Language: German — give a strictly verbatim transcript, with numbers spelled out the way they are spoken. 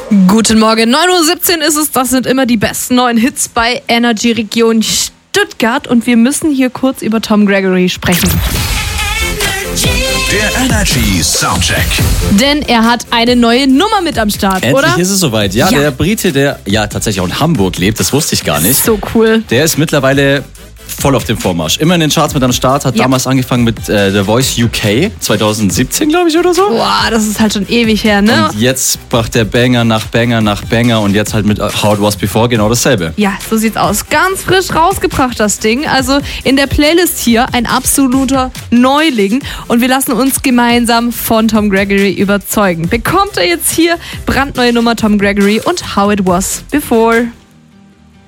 Guten Morgen, neun Uhr siebzehn ist es. Das sind immer die besten neuen Hits bei Energy Region Stuttgart. Und wir müssen hier kurz über Tom Gregory sprechen. Der Energy Soundcheck. Denn er hat eine neue Nummer mit am Start, Endlich oder? ist es soweit. Ja, Ja. der Brite, der ja tatsächlich auch in Hamburg lebt, das wusste ich gar nicht. So cool. Der ist mittlerweile voll auf dem Vormarsch. Immer in den Charts mit am Start, hat Ja. damals angefangen mit äh, The Voice U K, zwanzig siebzehn, glaube ich, oder so. Boah, das ist halt schon ewig her, ne? Und jetzt bracht der Banger nach Banger nach Banger und jetzt halt mit How It Was Before genau dasselbe. Ja, so sieht's aus. Ganz frisch rausgebracht, das Ding. Also in der Playlist hier ein absoluter Neuling. Und wir lassen uns gemeinsam von Tom Gregory überzeugen. Bekommt er jetzt hier brandneue Nummer Tom Gregory und How It Was Before.